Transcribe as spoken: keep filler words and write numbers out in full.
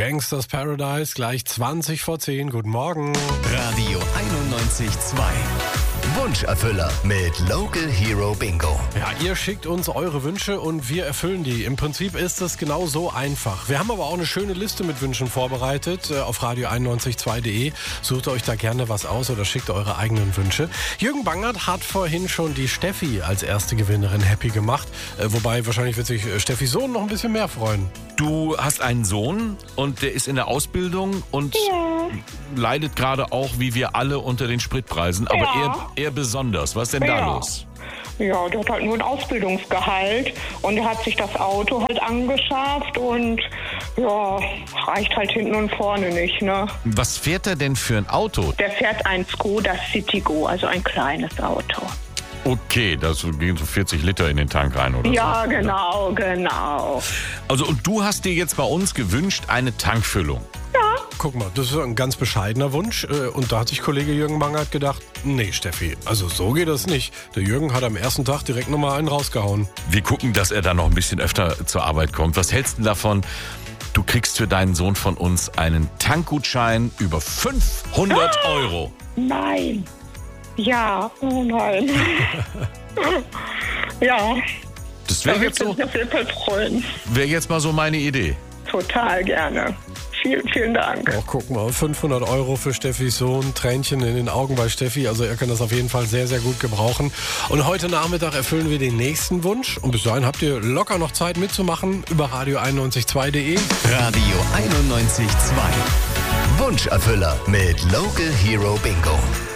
Gangsters Paradise, gleich zwanzig vor zehn. Guten Morgen. Radio einundneunzig Komma zwei. Wunscherfüller mit Local Hero Bingo. Ja, ihr schickt uns eure Wünsche und wir erfüllen die. Im Prinzip ist es genau so einfach. Wir haben aber auch eine schöne Liste mit Wünschen vorbereitet auf radio einundneunzig Komma zwei punkt de. Sucht euch da gerne was aus oder schickt eure eigenen Wünsche. Jürgen Bangert hat vorhin schon die Steffi als erste Gewinnerin happy gemacht. Wobei wahrscheinlich wird sich Steffis Sohn noch ein bisschen mehr freuen. Du hast einen Sohn und der ist in der Ausbildung und Ja. leidet gerade auch, wie wir alle, unter den Spritpreisen. Aber Ja. er, er besonders. Was ist denn da Ja. los? Ja, der hat halt nur ein Ausbildungsgehalt und er hat sich das Auto halt angeschafft und ja, reicht halt hinten und vorne nicht, ne? Was fährt er denn für ein Auto? Der fährt ein Skoda Citigo, also ein kleines Auto. Okay, das gehen so vierzig Liter in den Tank rein, oder? Ja, so. genau, genau. Also und du hast dir jetzt bei uns gewünscht, eine Tankfüllung. Guck mal, das ist ein ganz bescheidener Wunsch. Und da hat sich Kollege Jürgen Bangert gedacht, nee Steffi, also so geht das nicht. Der Jürgen hat am ersten Tag direkt nochmal einen rausgehauen. Wir gucken, dass er dann noch ein bisschen öfter zur Arbeit kommt. Was hältst du denn davon? Du kriegst für deinen Sohn von uns einen Tankgutschein über fünfhundert Euro. Nein. Ja, oh nein. Ja, Das da wäre würde jetzt, so, ich mich auf jeden Fall freuen. wär jetzt mal so meine Idee. Total gerne. Vielen, vielen Dank. Oh, guck mal, fünfhundert Euro für Steffis Sohn, Tränchen in den Augen bei Steffi. Also er kann das auf jeden Fall sehr, sehr gut gebrauchen. Und heute Nachmittag erfüllen wir den nächsten Wunsch. Und bis dahin habt ihr locker noch Zeit mitzumachen über radio einundneunzig Komma zwei punkt de. Radio einundneunzig Komma zwei. Wunscherfüller mit Local Hero Bingo.